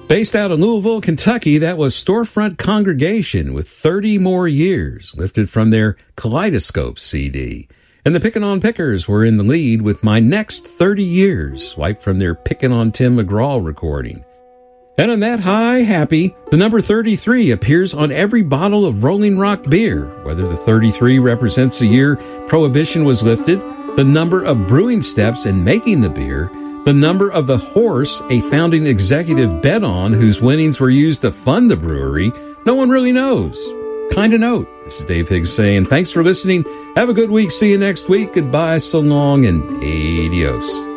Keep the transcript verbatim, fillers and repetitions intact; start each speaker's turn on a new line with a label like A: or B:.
A: Based out of Louisville, Kentucky, that was Storefront Congregation with thirty More Years, lifted from their Kaleidoscope C D. And the Pickin' on Pickers were in the lead with My Next thirty Years, wiped from their Pickin' on Tim McGraw recording. And on that high happy, the number thirty-three appears on every bottle of Rolling Rock beer, whether the thirty-three represents the year Prohibition was lifted, the number of brewing steps in making the beer, the number of the horse a founding executive bet on whose winnings were used to fund the brewery. No one really knows. Kind of note. This is Dave Higgs saying thanks for listening. Have a good week. See you next week. Goodbye, so long, and adios.